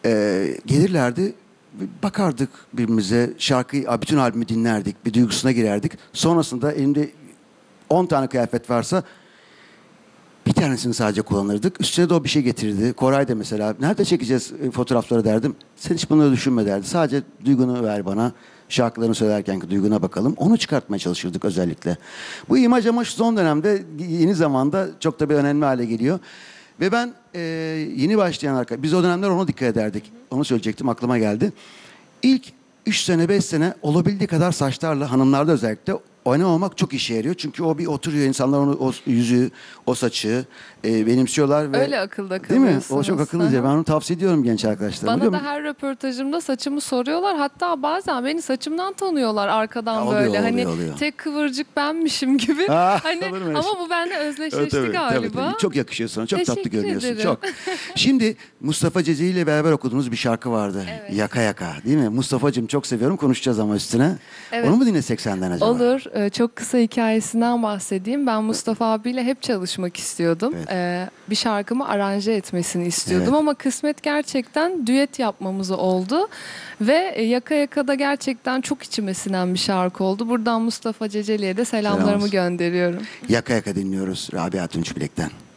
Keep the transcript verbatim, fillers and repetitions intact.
Ee, gelirlerdi, bakardık birbirimize, şarkıyı, bütün albümü dinlerdik, bir duygusuna girerdik. Sonrasında elimde on tane kıyafet varsa bir tanesini sadece kullanırdık. Üstüne de o bir şey getirirdi. Koray da mesela, nerede çekeceğiz fotoğrafları derdim. Sen hiç bunları düşünme derdi. Sadece duygunu ver bana. Şarkılarını söylerken ki duyguna bakalım. Onu çıkartmaya çalışırdık özellikle. Bu imaj ama şu son dönemde, yeni zamanda çok da bir önemli hale geliyor. Ve ben e, yeni başlayan arkadaşlar, biz o dönemler ona dikkat ederdik. Onu söyleyecektim, aklıma geldi. İlk üç sene, beş sene olabildiği kadar saçlarla, hanımlarda özellikle oynamamak çok işe yarıyor. Çünkü o bir oturuyor, insanlar onu, o yüzü, o saçı e, benimsiyorlar. Ve, öyle akılda değil mi? kalıyorsunuz. O çok akıllıca. Ben onu tavsiye ediyorum genç arkadaşlarıma. Bana da her röportajımda saçımı soruyorlar. Hatta bazen beni saçımdan tanıyorlar arkadan Ya oluyor, böyle. oluyor, Hani oluyor. tek kıvırcık benmişim gibi. Ha, Hani olur mu öyle ama şey? bu bende özdeşleşti Evet, tabii, galiba. tabii, tabii. Çok yakışıyor sana. Çok tatlı Teşekkür görünüyorsun. ederim. Çok. Şimdi Mustafa Ceceli ile beraber okuduğunuz bir şarkı vardı. Evet. Yaka Yaka, değil mi? Mustafa'cığım çok seviyorum. Konuşacağız ama üstüne. Evet. Onu mu dinlesek senden acaba? Olur. Ee, Çok kısa hikayesinden bahsedeyim. Ben Mustafa abiyle hep çalışmak istiyordum. Evet. Ee, Bir şarkımı aranje etmesini istiyordum Evet. ama kısmet gerçekten düet yapmamız oldu. Ve e, Yaka Yaka'da gerçekten çok içime sinen bir şarkı oldu. Buradan Mustafa Ceceli'ye de selamlarımı Selam. gönderiyorum. Yaka Yaka dinliyoruz Rabia Tunç Bilek'ten.